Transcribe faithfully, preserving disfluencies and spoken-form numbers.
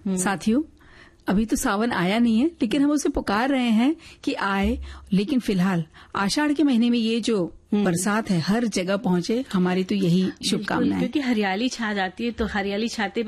साथियों, अभी तो सावन आया नहीं है, लेकिन हम उसे पुकार रहे हैं कि आए। लेकिन फिलहाल आषाढ़ के महीने में ये जो बरसात है हर जगह पहुंचे, हमारी तो यही शुभकामनाएं। क्योंकि हरियाली छा जाती है, तो हरियाली छाते